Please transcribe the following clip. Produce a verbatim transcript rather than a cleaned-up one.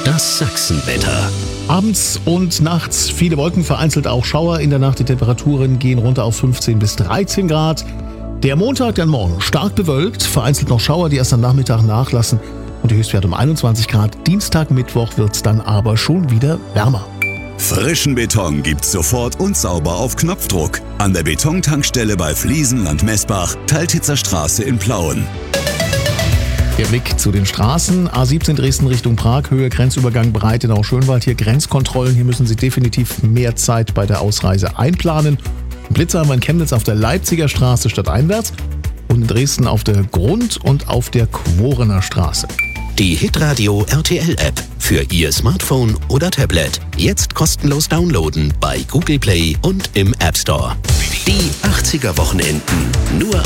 Das Sachsenwetter. Abends und nachts viele Wolken, vereinzelt auch Schauer. In der Nacht die Temperaturen gehen runter auf fünfzehn bis dreizehn Grad. Der Montag, dann morgen stark bewölkt, vereinzelt noch Schauer, die erst am Nachmittag nachlassen. Und die Höchstwerte um einundzwanzig Grad. Dienstag, Mittwoch wird's dann aber schon wieder wärmer. Frischen Beton gibt's sofort und sauber auf Knopfdruck. An der Betontankstelle bei Fliesenland Messbach, Teiltitzer Straße in Plauen. Der Blick zu den Straßen. A siebzehn Dresden Richtung Prag, Höhe Grenzübergang Breitenau-Schönwald. Hier Grenzkontrollen. Hier müssen Sie definitiv mehr Zeit bei der Ausreise einplanen. Blitzer haben wir in Chemnitz auf der Leipziger Straße stadteinwärts und in Dresden auf der Grund- und auf der Quorener Straße. Die Hitradio R T L-App für Ihr Smartphone oder Tablet. Jetzt kostenlos downloaden bei Google Play und im App Store. Die achtziger Wochenenden nur